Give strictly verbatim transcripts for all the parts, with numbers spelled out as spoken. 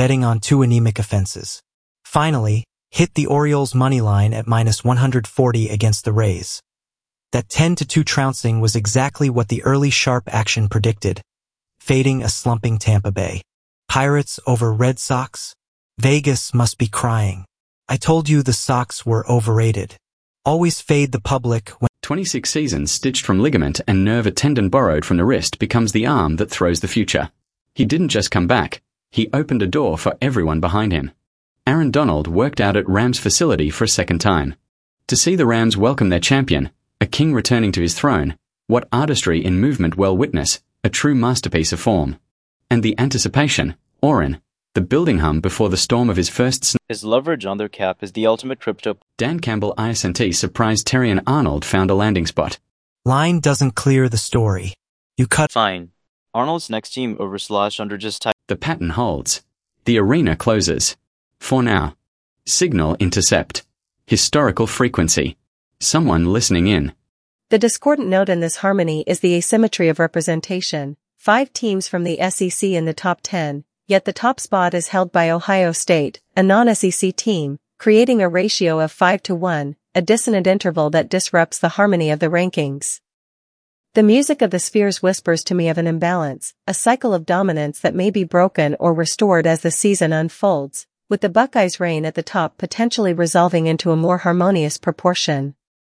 betting on two anemic offenses. Finally, hit the Orioles money line at minus one hundred forty against the Rays. That ten to two trouncing was exactly what the early sharp action predicted, fading a slumping Tampa Bay. Pirates over Red Sox? Vegas must be crying. I told you the Sox were overrated. Always fade the public when twenty-six seasons stitched from ligament and nerve a tendon borrowed from the wrist becomes the arm that throws the future. He didn't just come back, he opened a door for everyone behind him. Aaron Donald worked out at Rams facility for a second time. To see the Rams welcome their champion, a king returning to his throne, what artistry in movement well witness, a true masterpiece of form. And the anticipation, Oren, the building hum before the storm of his first sn- His leverage on their cap is the ultimate crypto. Dan Campbell I S N T surprised Terry and Arnold found a landing spot. line doesn't clear the story. You cut. Fine. Arnold's next team over slash under just type. The pattern holds. The arena closes. For now. Signal intercept. Historical frequency. Someone listening in. The discordant note in this harmony is the asymmetry of representation. Five teams from the S E C in the top ten, yet the top spot is held by Ohio State, a non-S E C team, creating a ratio of five to one, a dissonant interval that disrupts the harmony of the rankings. The music of the spheres whispers to me of an imbalance, a cycle of dominance that may be broken or restored as the season unfolds, with the Buckeyes' reign at the top potentially resolving into a more harmonious proportion.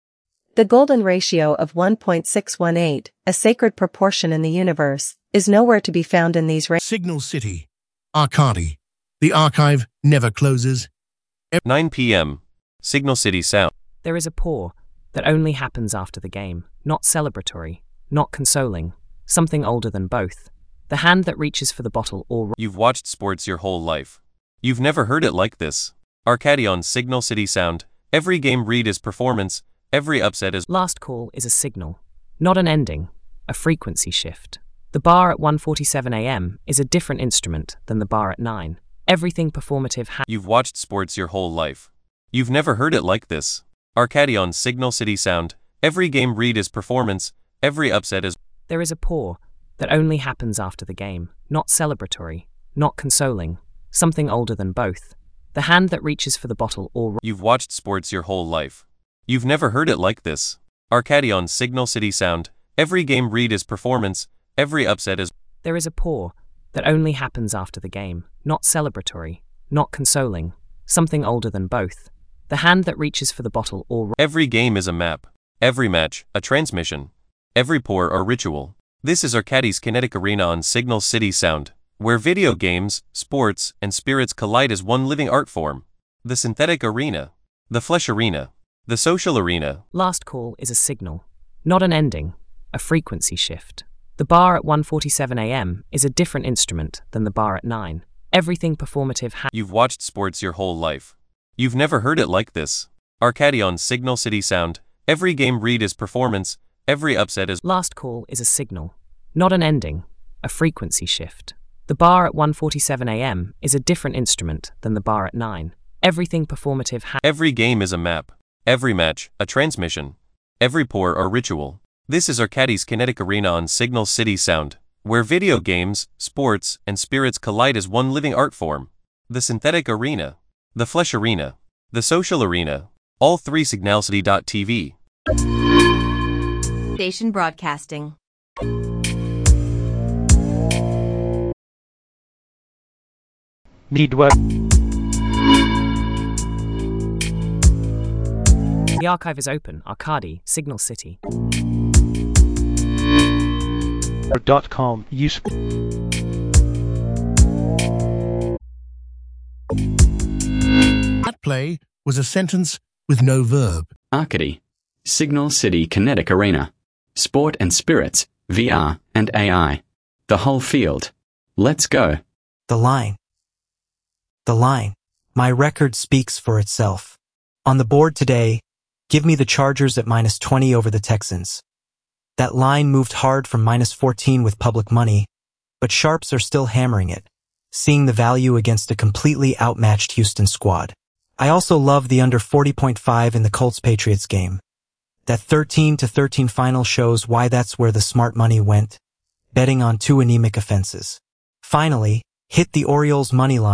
The golden ratio of one point six one eight, a sacred proportion in the universe, is nowhere to be found in these rankings. Signal City. Arcadi. The archive never closes. nine p m Signal City Sound. There is a pour that only happens after the game, not celebratory, not consoling, something older than both. The hand that reaches for the bottle or... You've watched sports your whole life. You've never heard it like this. Arcadi on Signal City Sound. Every game read is performance, every upset is... Last call is a signal, not an ending, a frequency shift. The bar at one forty-seven a m is a different instrument than the bar at nine. Everything performative ha- You've watched sports your whole life. You've never heard it like this. Arcadi on Signal City Sound. Every game read is performance, every upset is... There is a pour that only happens after the game, not celebratory, not consoling, something older than both. The hand that reaches for the bottle or... You've watched sports your whole life. You've never heard it like this. Arcadi on Signal City Sound. Every game read is performance, every upset is... There is a pour that only happens after the game, not celebratory, not consoling, something older than both. The hand that reaches for the bottle or... Every game is a map. Every match, a transmission. Every pour or ritual. This is Arcadi's Kinetic Arena on Signal City Sound, where video games, sports, and spirits collide as one living art form. The synthetic arena. The flesh arena. The social arena. Last call is a signal, not an ending, a frequency shift. The bar at one forty-seven a m is a different instrument than the bar at nine. Everything performative ha- You've watched sports your whole life. You've never heard it like this. Arcadi on Signal City Sound. Every game read is performance, every upset is... Last call is a signal, not an ending, a frequency shift. The bar at one forty-seven a m is a different instrument than the bar at nine. Everything performative ha- Every game is a map. Every match, a transmission. Every pour or ritual. This is Arcadi's Kinetic Arena on Signal City Sound, where video games, sports, and spirits collide as one living art form. The synthetic arena. The flesh arena. The social arena. All three signalcity dot t v. Station Broadcasting. Midway. The archive is open. Arcadi, Signal City. Dot com. Use. That play was a sentence with no verb. Arcady. Signal City Kinetic Arena. Sport and spirits, V R and A I. The whole field. Let's go. The line. The line. My record speaks for itself. On the board today, give me the Chargers at minus twenty over the Texans. That line moved hard from minus fourteen with public money, but sharps are still hammering it, seeing the value against a completely outmatched Houston squad. I also love the under forty point five in the Colts-Patriots game. That thirteen to thirteen final shows why that's where the smart money went, betting on two anemic offenses. Finally, hit the Orioles money line.